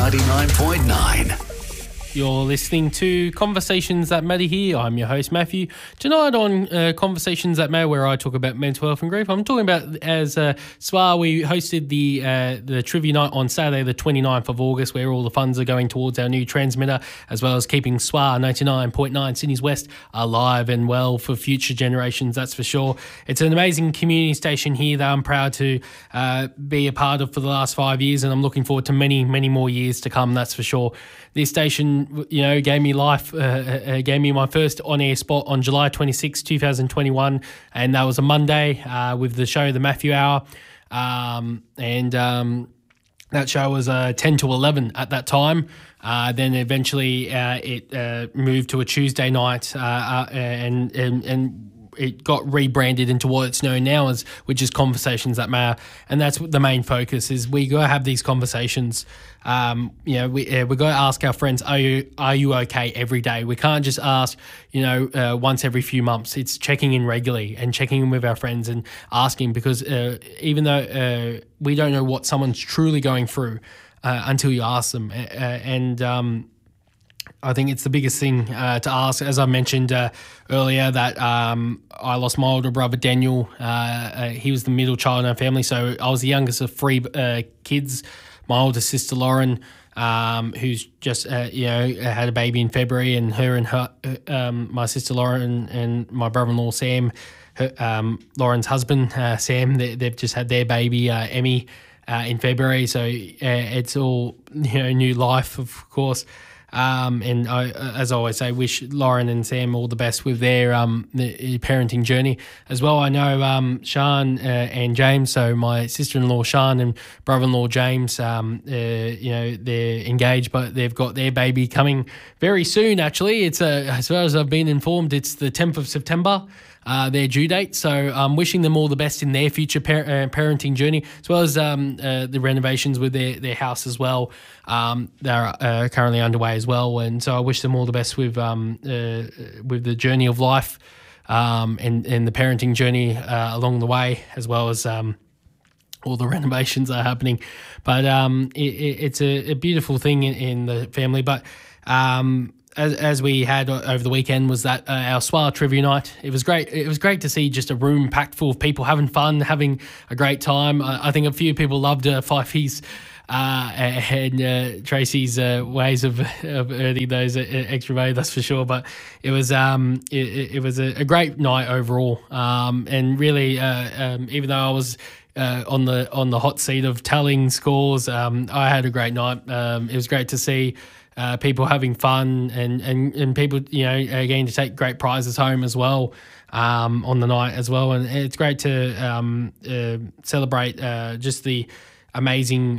99.9. You're listening to Conversations That Matter here. I'm your host, Matthew. Tonight on Conversations That Matter, where I talk about mental health and grief, I'm talking about, as SWA, we hosted the trivia night on Saturday, the 29th of August, where all the funds are going towards our new transmitter, as well as keeping SWA 99.9 Sydney's West alive and well for future generations, that's for sure. It's an amazing community station here that I'm proud to be a part of for the last 5 years, and I'm looking forward to many, many more years to come, that's for sure. This station, gave me life, gave me my first on-air spot on July 26, 2021, and that was a Monday with the show, The Matthew Hour, that show was 10 to 11 at that time. Then eventually it moved to a Tuesday night, and it got rebranded into what it's known now as, which is Conversations That Matter, and that's what the main focus is. We go have these conversations. We got to ask our friends, are you okay every day? We can't just ask, once every few months. It's checking in regularly and checking in with our friends and asking, because even though we don't know what someone's truly going through until you ask them, I think it's the biggest thing to ask. As I mentioned earlier, that I lost my older brother, Daniel. He was the middle child in our family, so I was the youngest of three kids. My older sister, Lauren, who's just had a baby in February, and my sister, Lauren, and my brother-in-law, Sam, Lauren's husband, Sam, they've just had their baby, Emmy, in February. So it's all new life, of course. And I, as I always say, wish Lauren and Sam all the best with their parenting journey as well. I know Sean and James, so my sister-in-law Sean and brother-in-law James, they're engaged, but they've got their baby coming very soon. Actually, it's as far as I've been informed, it's the 10th of September. Their due date. So I'm wishing them all the best in their future parenting journey, as well as the renovations with their house as well. They're currently underway as well, and so I wish them all the best with the journey of life and the parenting journey along the way, as well as all the renovations are happening. But it's a beautiful thing in the family. But as we had over the weekend was that our SWA trivia night. It was great. It was great to see just a room packed full of people having fun, having a great time. I think a few people loved Fifey's and Tracy's ways of earning those extra money, that's for sure. But it was it was a great night overall, and really, even though I was on the hot seat of telling scores, I had a great night. It was great to see people having fun and people, again, to take great prizes home as well on the night as well. And it's great to celebrate just the amazing,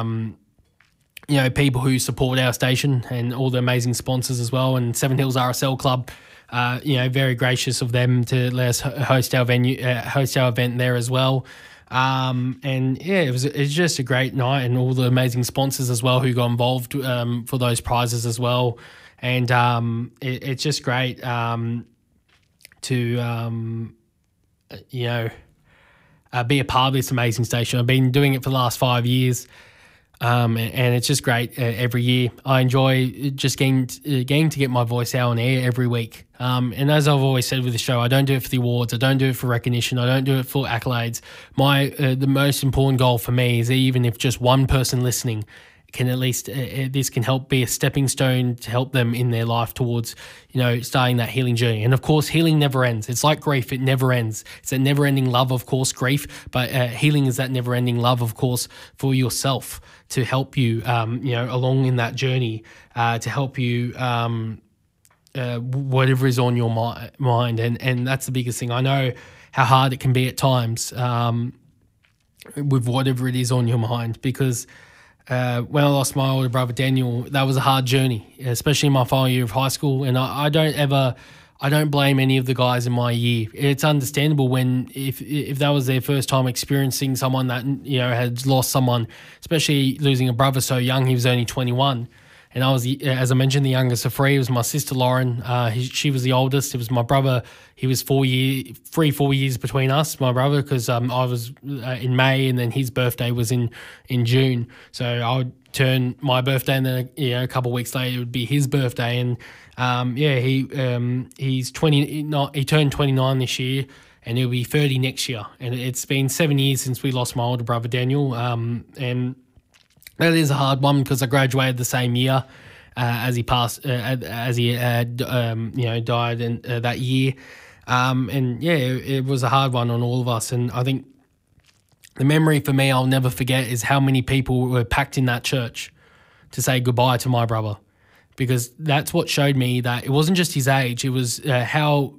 people who support our station and all the amazing sponsors as well. And Seven Hills RSL Club, very gracious of them to let us host our event there as well. It was just a great night, and all the amazing sponsors as well who got involved for those prizes as well. And it's just great to be a part of this amazing station. I've been doing it for the last 5 years, and it's just great every year. I enjoy just getting to get my voice out on air every week. And as I've always said with the show, I don't do it for the awards. I don't do it for recognition. I don't do it for accolades. The most important goal for me is, even if just one person listening can at least, this can help be a stepping stone to help them in their life towards, starting that healing journey. And of course, healing never ends. It's like grief. It never ends. It's a never ending love, of course, grief, but healing is that never ending love, of course, for yourself, to help you, along in that journey, to help you, whatever is on your mind. And that's the biggest thing. I know how hard it can be at times with whatever it is on your mind, because when I lost my older brother Daniel, that was a hard journey, especially in my final year of high school. And I don't blame any of the guys in my year. It's understandable when if that was their first time experiencing someone that had lost someone, especially losing a brother so young. He was only 21. And I was, as I mentioned, the youngest of three. It was my sister Lauren. She was the oldest. It was my brother. He was 4 years between us, my brother, because I was in May, and then his birthday was in June. So I would turn my birthday, and then a couple of weeks later it would be his birthday. And he's 20. He turned 29 this year, and he'll be 30 next year. And it's been 7 years since we lost my older brother Daniel. And that is a hard one because I graduated the same year as he passed, as he died in that year. It was a hard one on all of us. And I think the memory for me I'll never forget is how many people were packed in that church to say goodbye to my brother, because that's what showed me that it wasn't just his age, it was how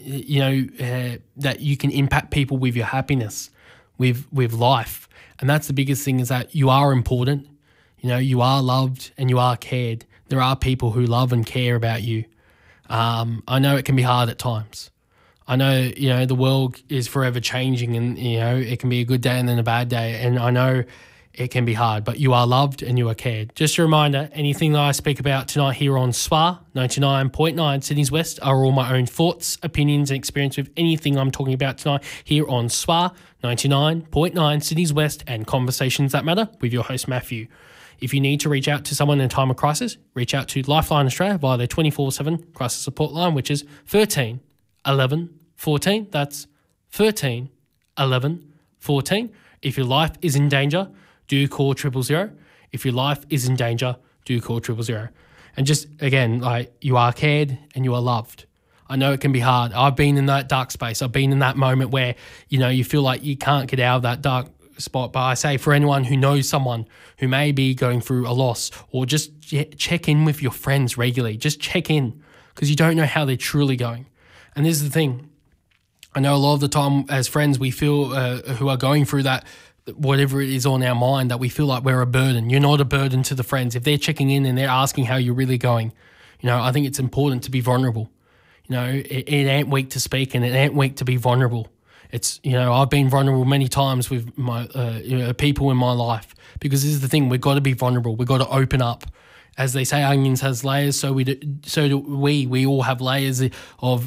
that you can impact people with your happiness, with life. And that's the biggest thing, is that you are important. You are loved and you are cared. There are people who love and care about you. I know it can be hard at times. I know, the world is forever changing, and, it can be a good day and then a bad day. And I know it can be hard, but you are loved and you are cared. Just a reminder, anything that I speak about tonight here on SWA 99.9 Sydney's West are all my own thoughts, opinions and experience with anything I'm talking about tonight here on SWA 99.9 Sydney's West and Conversations That Matter with your host Matthew. If you need to reach out to someone in a time of crisis, reach out to Lifeline Australia via their 24/7 crisis support line, which is 13 11 14. That's 13 11 14. If your life is in danger, do call 000. If your life is in danger, do call 000. And just, again, you are cared and you are loved. I know it can be hard. I've been in that dark space. I've been in that moment where, you feel like you can't get out of that dark spot. But I say, for anyone who knows someone who may be going through a loss, or just check in with your friends regularly. Just check in, because you don't know how they're truly going. And this is the thing. I know a lot of the time as friends we feel who are going through that, whatever it is on our mind, that we feel like we're a burden. You're not a burden to the friends. If they're checking in and they're asking how you're really going, I think it's important to be vulnerable. It ain't weak to speak, and it ain't weak to be vulnerable. It's, I've been vulnerable many times with my people in my life, because this is the thing. We've got to be vulnerable. We've got to open up. As they say, onions has layers, so do we. We all have layers of,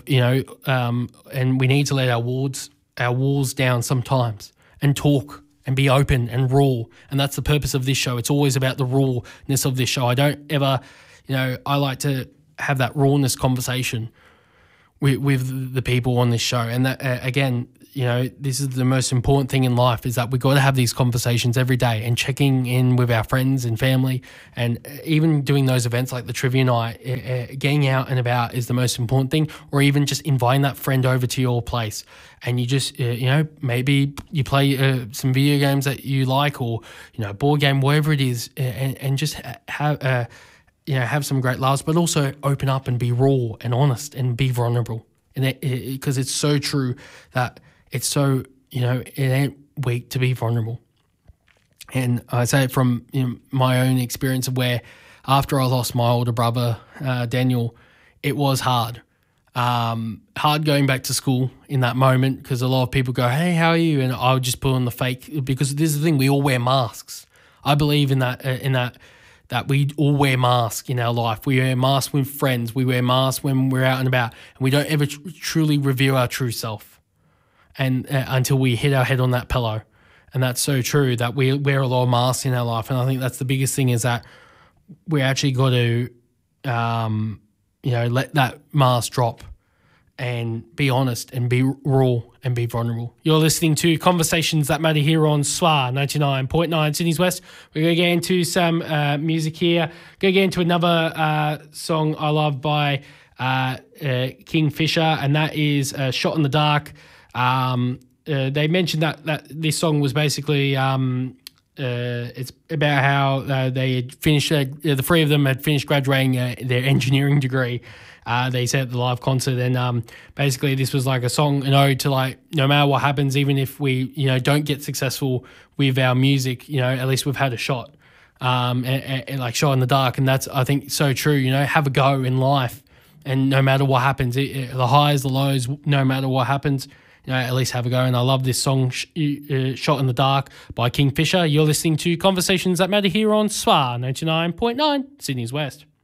and we need to let our walls down sometimes and talk and be open and raw. And that's the purpose of this show. It's always about the rawness of this show. I don't ever, I like to have that rawness conversation with the people on this show. And that, again, this is the most important thing in life, is that we got to have these conversations every day, and checking in with our friends and family, and even doing those events like the trivia night, getting out and about is the most important thing. Or even just inviting that friend over to your place, and you just, maybe you play some video games that you like, or, board game, whatever it is, and just have some great laughs, but also open up and be raw and honest and be vulnerable. And because it's so true that it's so, it ain't weak to be vulnerable. And I say it from my own experience of where, after I lost my older brother, Daniel, it was hard. Hard going back to school in that moment, because a lot of people go, hey, how are you? And I would just put on the fake, because this is the thing, we all wear masks. I believe in that we all wear masks in our life. We wear masks with friends. We wear masks when we're out and about, and we don't ever truly reveal our true self, and until we hit our head on that pillow. And that's so true, that we wear a lot of masks in our life. And I think that's the biggest thing, is that we actually got to, let that mask drop and be honest and be raw and be vulnerable. You're listening to Conversations That Matter here on SWA 99.9 Sydney's West. We're going to get into some music here. Going to get into another song I love by Kingfisher, and that is Shot in the Dark. They mentioned that this song was basically it's about how they had finished, the three of them had finished graduating their engineering degree. They said at the live concert, and basically this was like a song, an ode to, like, no matter what happens, even if we don't get successful with our music, at least we've had a shot, and like shot in the dark. And that's, I think, so true. Have a go in life, and no matter what happens, the highs, the lows, no matter what happens, at least have a go. And I love this song, Shot in the Dark by Kingfisher. You're listening to Conversations That Matter here on SWA 99.9, Sydney's West.